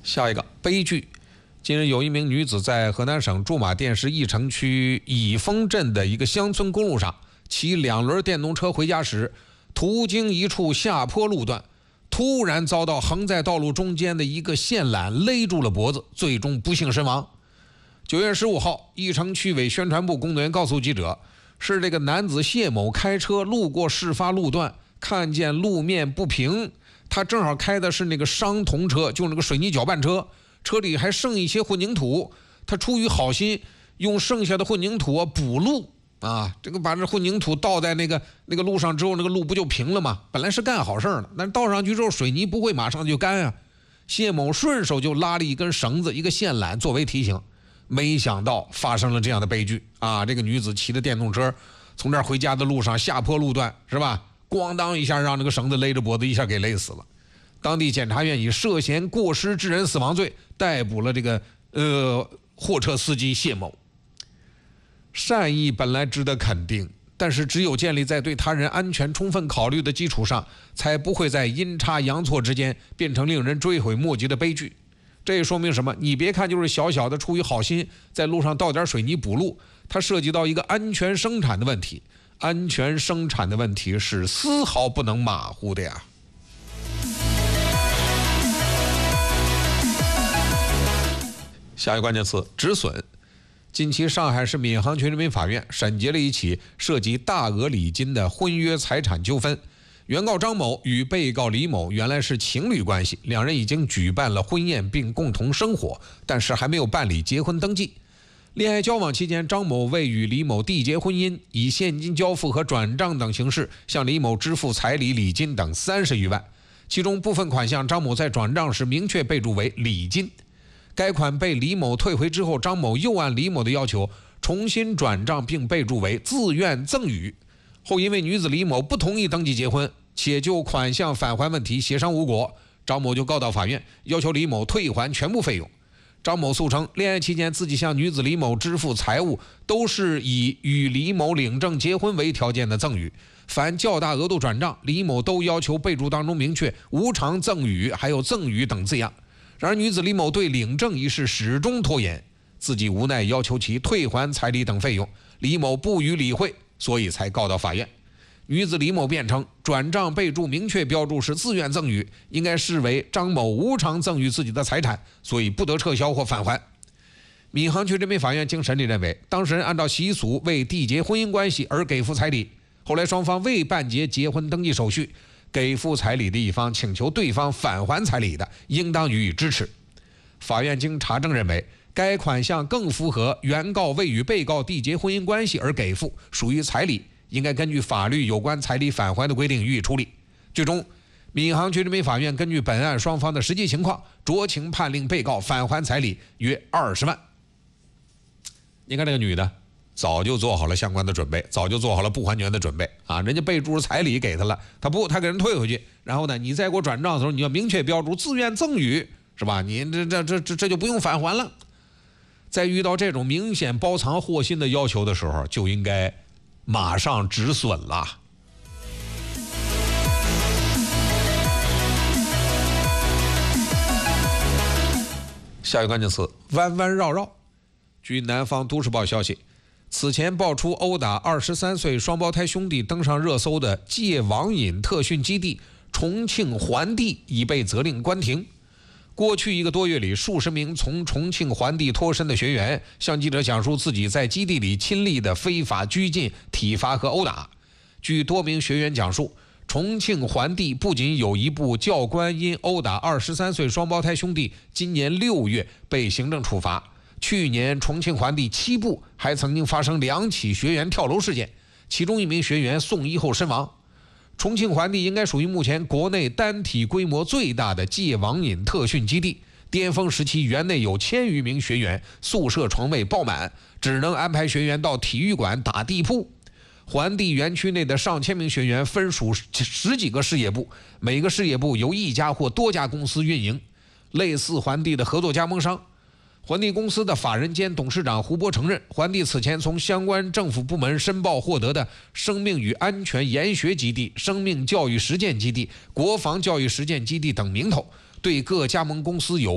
下一个悲剧，近日有一名女子在河南省驻马店市翼城区乙峰镇的一个乡村公路上骑2轮电动车回家时，途经一处下坡路段，突然遭到横在道路中间的一个线缆勒住了脖子，最终不幸身亡。9月15号，翼城区委宣传部工作人员告诉记者，是这个男子谢某开车路过事发路段，看见路面不平，他正好开的是那个商童车，就是那个水泥搅拌车，车里还剩一些混凝土，他出于好心用剩下的混凝土补路啊，这个把这混凝土倒在那个路上之后，那个路不就平了吗？本来是干好事呢，但是倒上去之后水泥不会马上就干啊。谢某顺手就拉了一根绳子，一个线缆作为提醒，没想到发生了这样的悲剧啊！这个女子骑着电动车从这儿回家的路上，下坡路段是吧？咣当一下让那个绳子勒着脖子，一下给勒死了。当地检察院以涉嫌过失致人死亡罪逮捕了这个货车司机谢某。善意本来值得肯定，但是只有建立在对他人安全充分考虑的基础上，才不会在阴差阳错之间变成令人追悔莫及的悲剧。这也说明什么？你别看就是小小的出于好心在路上倒点水泥补路，它涉及到一个安全生产的问题，安全生产的问题是丝毫不能马虎的呀。下一个关键词：止损。近期上海市闵行区人民法院审结了一起涉及大额礼金的婚约财产纠纷。原告张某与被告李某原来是情侣关系，两人已经举办了婚宴并共同生活，但是还没有办理结婚登记。恋爱交往期间，张某为与李某缔结婚姻，以现金交付和转账等形式向李某支付彩礼、礼金等30余万，其中部分款项张某在转账时明确备注为礼金。该款被李某退回之后，张某又按李某的要求重新转账并备注为自愿赠与。后因为女子李某不同意登记结婚，且就款项返还问题协商无果，张某就告到法院，要求李某退还全部费用。张某诉称，恋爱期间自己向女子李某支付财物都是以与李某领证结婚为条件的赠与，凡较大额度转账，李某都要求备注当中明确无偿赠与还有赠与等字样。然而女子李某对领证一事始终拖延，自己无奈要求其退还彩礼等费用，李某不予理会，所以才告到法院。女子李某辩称，转账备注明确标注是自愿赠与，应该视为张某无偿赠与自己的财产，所以不得撤销或返还。闵行区人民法院经审理认为，当事人按照习俗为缔结婚姻关系而给付彩礼，后来双方未办结结婚登记手续，给付彩礼的一方请求对方返还彩礼的，应当予以支持。法院经查证认为，该款项更符合原告为与被告缔结婚姻关系而给付，属于彩礼，应该根据法律有关彩礼返还的规定予以处理。最终，闵行区人民法院根据本案双方的实际情况，酌情判令被告返还彩礼约20万。你看这个女的早就做好了相关的准备，早就做好了不还钱的准备啊！人家备注彩礼给他了，他给人退回去，然后呢，你再给我转账的时候，你要明确标注自愿赠与，是吧？你这就不用返还了。在遇到这种明显包藏祸心的要求的时候，就应该马上止损了。下一个关键词：弯弯绕绕。据南方都市报消息，此前爆出殴打23岁双胞胎兄弟登上热搜的戒网瘾特训基地重庆环地已被责令关停。过去1个多月里，数十名从重庆环地脱身的学员向记者讲述自己在基地里亲历的非法拘禁、体罚和殴打。据多名学员讲述，重庆环地不仅有一部教官因殴打23岁双胞胎兄弟今年6月被行政处罚，去年重庆环地7部还曾经发生2起学员跳楼事件，其中1名学员送医后身亡。重庆环地应该属于目前国内单体规模最大的戒网瘾特训基地，巅峰时期园内有1000余名学员，宿舍床位爆满，只能安排学员到体育馆打地铺。环地园区内的上千名学员分属10几个事业部，每个事业部由1家或多家公司运营，类似环地的合作加盟商。环地公司的法人兼董事长胡波承认，环地此前从相关政府部门申报获得的生命与安全研学基地、生命教育实践基地、国防教育实践基地等名头，对各加盟公司有